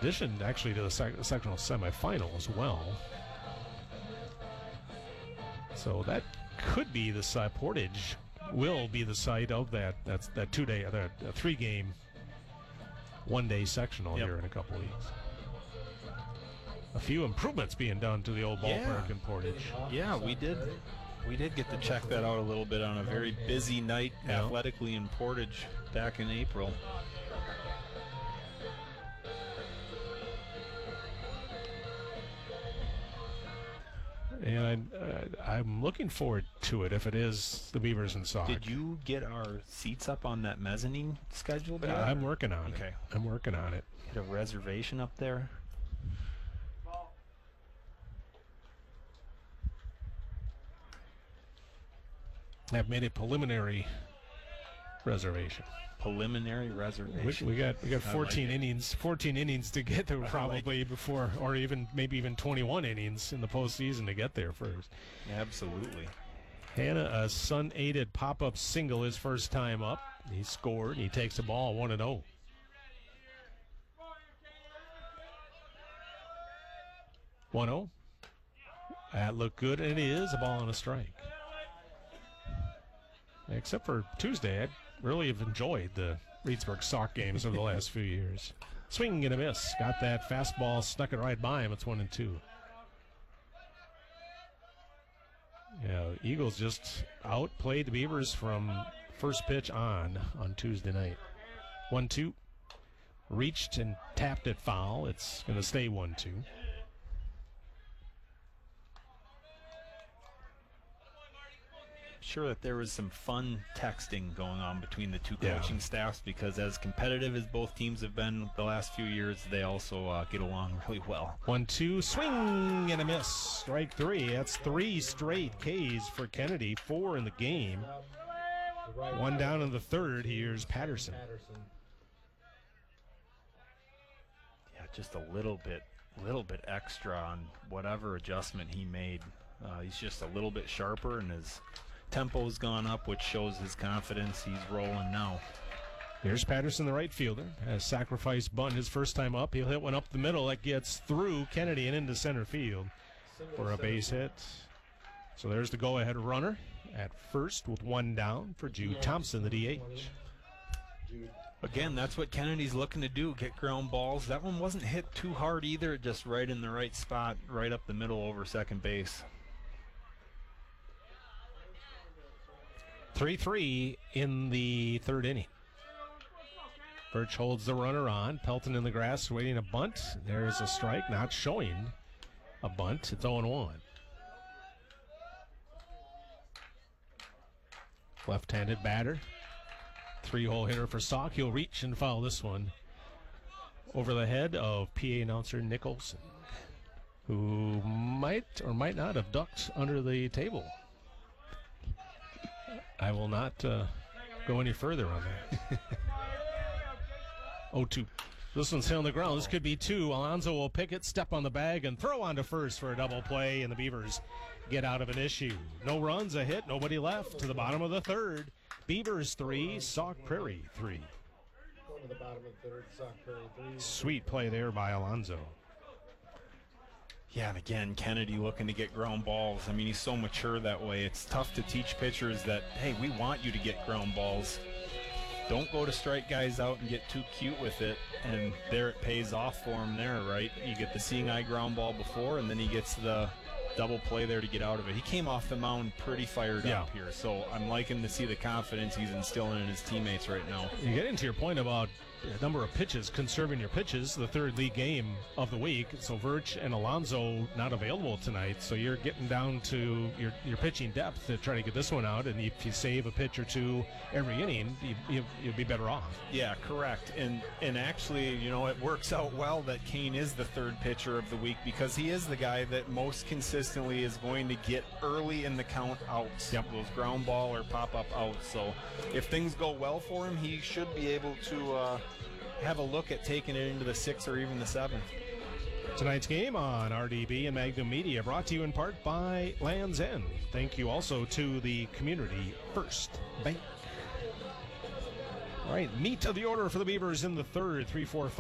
addition, actually, to the sectional semifinal as well. So that could be the site. Portage will be the site of that. That's that 2-day, that 3-game, 1-day sectional here in a couple weeks. A few improvements being done to the old ballpark in Portage. Yeah, we did. We did get to check that out a little bit on a very busy night athletically in Portage back in April. And I'm looking forward to it if it is the Beavers and Sauk. Did you get our seats up on that mezzanine scheduled yet? I'm working on it. Okay. I'm working on it. Get a reservation up there? I've made a preliminary reservation. Preliminary reservation. We got 14 innings. 14 innings to get there probably before, or maybe even 21 innings in the postseason to get there first. Absolutely. Hannah, a Sun-aided pop-up single his first time up. He scored. He takes the ball 1-0. That looked good, and it is a ball and a strike. Except for Tuesday, I really have enjoyed the Reedsburg Sauk games over the last few years. Swing and a miss. Got that fastball, snuck it right by him. It's 1-2. Yeah, Eagles just outplayed the Beavers from first pitch on Tuesday night. 1-2. Reached and tapped it foul. It's going to stay 1-2. Sure that there was some fun texting going on between the two coaching staffs, because as competitive as both teams have been the last few years, they also get along really well. 1-2, swing and a miss. Strike 3. That's 3 straight Ks for Kennedy, 4 in the game. 1 down in the third. Here's Patterson. Yeah, just a little bit extra on whatever adjustment he made. He's just a little bit sharper, and his tempo's gone up, which shows his confidence. He's rolling now. Here's Patterson, the right fielder. Has sacrifice bunt his first time up. He'll hit one up the middle that gets through Kennedy and into center field for a base hit. So there's the go-ahead runner at first with 1 down for Jude Thompson, the DH. Again, that's what Kennedy's looking to do, get ground balls. That one wasn't hit too hard either, just right in the right spot, right up the middle over second base. 3-3 in the third inning. Birch holds the runner on. Pelton in the grass waiting a bunt. There's a strike, not showing a bunt. It's 0-1. Left-handed batter. 3-hole hitter for Sauk. He'll reach and foul this one over the head of PA announcer Nick Olson, who might or might not have ducked under the table. I will not go any further on that. 0-2. This one's hit on the ground. This could be 2. Alonzo will pick it, step on the bag, and throw on to first for a double play, and the Beavers get out of an issue. No runs, a hit, nobody left to the bottom of the third. Beavers 3, Sauk Prairie 3. Going to the bottom of the third, Sauk Prairie 3. Sweet play there by Alonzo. Yeah, and again, Kennedy looking to get ground balls. I mean, he's so mature that way. It's tough to teach pitchers that, hey, we want you to get ground balls. Don't go to strike guys out and get too cute with it. And there it pays off for him there, right? You get the seeing eye ground ball before, and then he gets the double play there to get out of it. He came off the mound pretty fired up here, so I'm liking to see the confidence he's instilling in his teammates right now. You get into your point about a number of pitches, conserving your pitches, the third league game of the week. So Virch and Alonzo not available tonight, so you're getting down to your pitching depth to try to get this one out, and if you save a pitch or two every inning, you'll be better off. Yeah, correct. And actually, you know, it works out well that Kane is the third pitcher of the week, because he is the guy that most consistently is going to get early in the count outs. Yep. Those ground ball or pop-up outs. So if things go well for him, he should be able to have a look at taking it into the 6th or even the 7th. Tonight's game on RDB and Magnum Media brought to you in part by Land's End. Thank you also to the Community First Bank. All right, meat of the order for the Beavers in the third, 3-4-5.